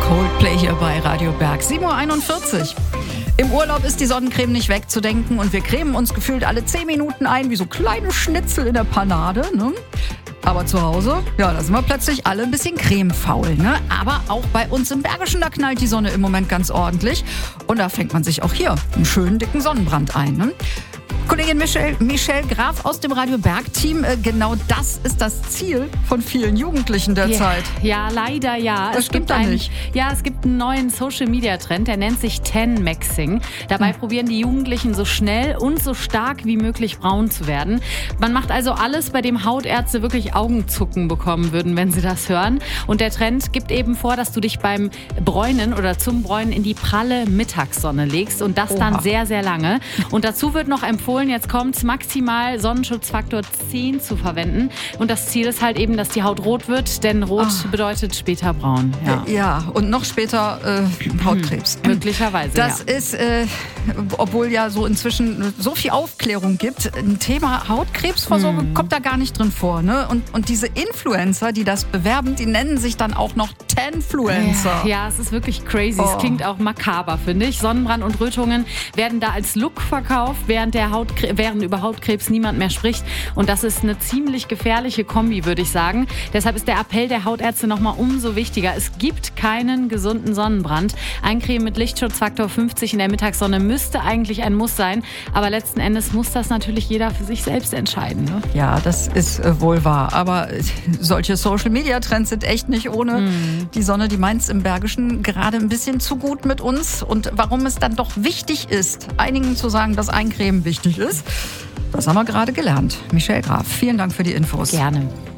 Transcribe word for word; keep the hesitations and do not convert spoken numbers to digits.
Coldplay hier bei Radio Berg. sieben Uhr einundvierzig. Im Urlaub ist die Sonnencreme nicht wegzudenken und wir cremen uns gefühlt alle zehn Minuten ein, wie so kleine Schnitzel in der Panade, ne? Aber zu Hause, ja, da sind wir plötzlich alle ein bisschen cremefaul, ne? Aber auch bei uns im Bergischen, da knallt die Sonne im Moment ganz ordentlich. Und da fängt man sich auch hier einen schönen dicken Sonnenbrand ein, ne? Kollegin Michelle, Michelle Graf aus dem Radio Berg-Team, äh, genau das ist das Ziel von vielen Jugendlichen derzeit. Ja, ja, leider ja. Das es stimmt gibt da einen, nicht. Ja, es gibt einen neuen Social-Media-Trend, der nennt sich Tan-Maxing. Dabei hm. probieren die Jugendlichen so schnell und so stark wie möglich braun zu werden. Man macht also alles, bei dem Hautärzte wirklich Augenzucken bekommen würden, wenn sie das hören. Und der Trend gibt eben vor, dass du dich beim Bräunen oder zum Bräunen in die pralle Mittagssonne legst und das Oha. dann sehr, sehr lange. Und dazu wird noch empfohlen, jetzt kommt's, maximal Sonnenschutzfaktor zehn zu verwenden. Und das Ziel ist halt eben, dass die Haut rot wird, denn rot ah. bedeutet später braun. Ja, ja und noch später äh, Hautkrebs. Hm, möglicherweise, Das ja. ist, äh, obwohl ja so inzwischen so viel Aufklärung gibt, ein Thema Hautkrebsvorsorge hm. kommt da gar nicht drin vor. Ne? Und, und diese Influencer, die das bewerben, die nennen sich dann auch noch Tanfluencer. Ja, ja, es ist wirklich crazy. Oh. Es klingt auch makaber, finde ich. Sonnenbrand und Rötungen werden da als Look verkauft, während der Haut während über Hautkrebs niemand mehr spricht. Und das ist eine ziemlich gefährliche Kombi, würde ich sagen. Deshalb ist der Appell der Hautärzte nochmal umso wichtiger. Es gibt keinen gesunden Sonnenbrand. Eincremen mit Lichtschutzfaktor fünfzig in der Mittagssonne müsste eigentlich ein Muss sein. Aber letzten Endes muss das natürlich jeder für sich selbst entscheiden. Ne? Ja, das ist äh, wohl wahr. Aber äh, solche Social-Media-Trends sind echt nicht ohne. Mm. Die Sonne, die meint's im Bergischen gerade ein bisschen zu gut mit uns. Und warum es dann doch wichtig ist, einigen zu sagen, dass Eincremen wichtig ist, das haben wir gerade gelernt. Michelle Graf, vielen Dank für die Infos. Gerne.